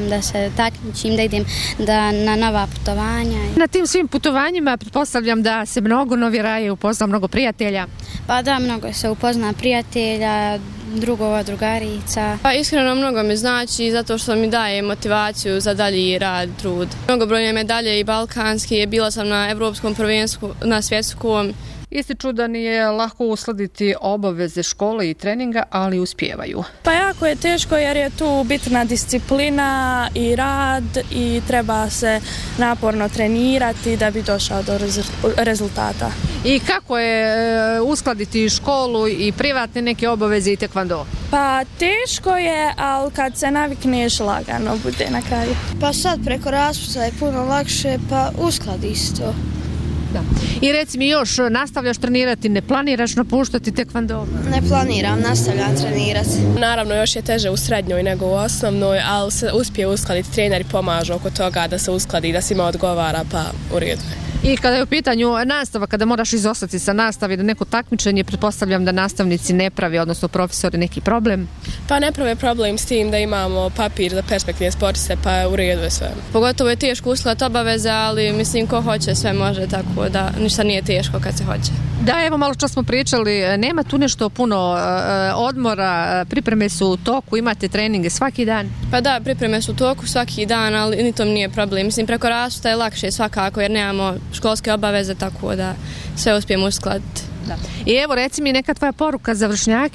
igram, da se takmičim, da idem na nova putovanja. Na tim svim putovanjima pretpostavljam da se mnogo noviraje, upozna mnogo prijatelja. Pa da, mnogo se upozna prijatelja, drugova, drugarica. Pa iskreno mnogo mi znači zato što mi daje motivaciju za dalji rad, trud. Mnogobrojne medalje i balkanski, bila sam na evropskom prvenstvu, na svjetskom. Ističu da nije lako uskladiti obaveze škole i treninga, ali uspijevaju. Pa jako je teško jer je tu bitna disciplina i rad i treba se naporno trenirati da bi došao do rezultata. I kako je uskladiti školu i privatne neke obaveze i tekvando? Pa teško je, ali kad se navikneš lagano bude na kraju. Pa sad preko raspusta je puno lakše, pa uskladi se to. Da. I reci mi još, nastavljaš trenirati, ne planiraš napuštati tekvando? Ne planiram, nastavljam trenirati. Naravno još je teže u srednjoj nego u osnovnoj, ali se uspije uskladiti, treneri pomažu oko toga da se uskladi, da svima odgovara, pa u redu. I kada je u pitanju nastava, kada moraš izostati sa nastave da neko takmičenje, pretpostavljam da nastavnici ne pravi, odnosno profesori, neki problem? Pa ne prave problem s tim da imamo papir za perspektivne sportiste, pa u redu je sve. Pogotovo je teško uskladiti obaveze, ali mislim ko hoće sve može, tako da ništa nije teško kad se hoće. Da, evo malo što smo pričali, nema tu nešto puno odmora, pripreme su u toku, imate treninge svaki dan? Pa da, pripreme su u toku svaki dan, ali ni to nije problem. Mislim, preko raspusta je lakše svakako jer nemamo školske obaveze, tako da sve uspijemo uskladiti. Da. I evo reci mi neka tvoja poruka za vršnjake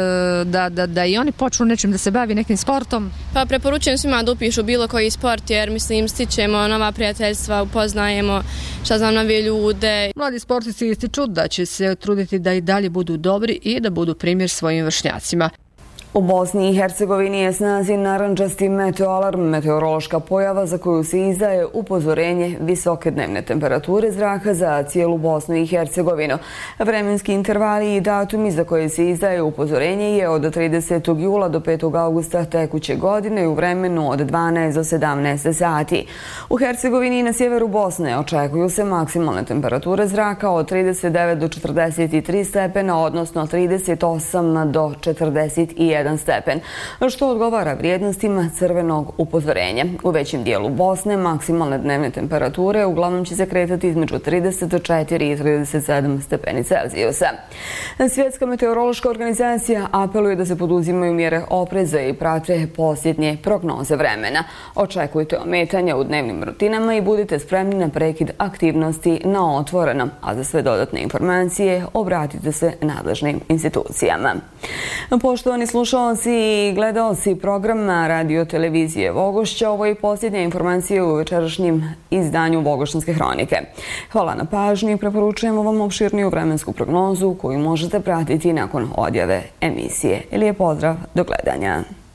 da i oni počnu nečim da se bavi nekim sportom. Pa preporučujem svima da upišu bilo koji sport jer mislim stičemo nova prijateljstva, upoznajemo nove ljude. Mladi sportisti ističu da će se truditi da i dalje budu dobri i da budu primjer svojim vršnjacima. U Bosni i Hercegovini je snazi narandžasti meteoalarm, meteorološka pojava za koju se izdaje upozorenje visoke dnevne temperature zraka za cijelu Bosnu i Hercegovinu. Vremenski intervali i datumi za koje se izdaje upozorenje je od 30. jula do 5. augusta tekuće godine u vremenu od 12 do 17 sati. U Hercegovini i na sjeveru Bosne očekuju se maksimalne temperature zraka od 39 do 43 stepena, odnosno 38 do 41 stepen, što odgovara vrijednostima crvenog upozorenja. U većem dijelu Bosne maksimalne dnevne temperature uglavnom će se kretati između 34 i 37 stepeni Celzijusa. Svjetska meteorološka organizacija apeluje da se poduzimaju mjere opreza i prate posljednje prognoze vremena. Očekujte ometanja u dnevnim rutinama i budite spremni na prekid aktivnosti na otvorenom, a za sve dodatne informacije obratite se nadležnim institucijama. Poštovani slušalci i gledaoci programa Radio televizije Vogošća, ovo je posljednja informacija u večerašnjem izdanju Vogošćanske hronike. Hvala na pažnji i preporučujemo vam opširniju vremensku prognozu koju možete pratiti nakon odjave emisije. Lijep pozdrav, do gledanja.